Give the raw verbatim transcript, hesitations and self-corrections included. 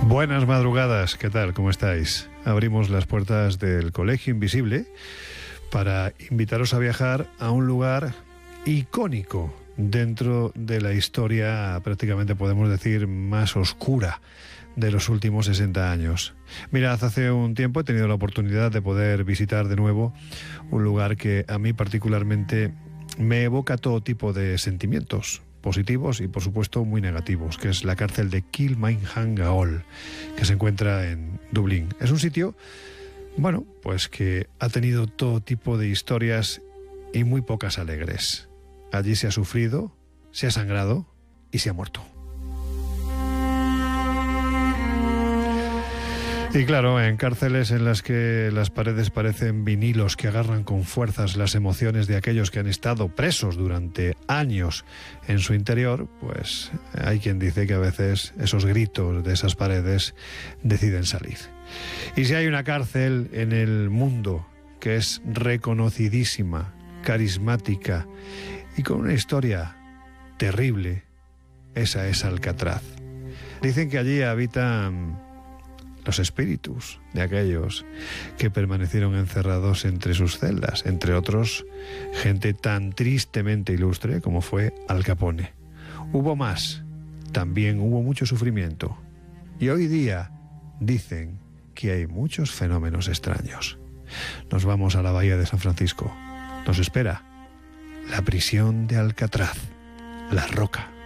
Buenas madrugadas, ¿qué tal? ¿Cómo estáis? Abrimos las puertas del Colegio Invisible para invitaros a viajar a un lugar icónico dentro de la historia, prácticamente podemos decir, más oscura de los últimos sesenta años. Mirad, hace un tiempo he tenido la oportunidad de poder visitar de nuevo un lugar que a mí particularmente me evoca todo tipo de sentimientos positivos y por supuesto muy negativos, que es la cárcel de Kilmainham Gaol, que se encuentra en Dublín. Es un sitio, bueno, pues que ha tenido todo tipo de historias y muy pocas alegres. Allí se ha sufrido, se ha sangrado y se ha muerto. Y claro, en cárceles en las que las paredes parecen vinilos que agarran con fuerzas las emociones de aquellos que han estado presos durante años en su interior, pues hay quien dice que a veces esos gritos de esas paredes deciden salir. Y si hay una cárcel en el mundo que es reconocidísima, carismática y con una historia terrible, esa es Alcatraz. Dicen que allí habitan los espíritus de aquellos que permanecieron encerrados entre sus celdas, entre otros, gente tan tristemente ilustre como fue Al Capone. Hubo más, también hubo mucho sufrimiento, y hoy día dicen que hay muchos fenómenos extraños. Nos vamos a la bahía de San Francisco. Nos espera la prisión de Alcatraz, La Roca.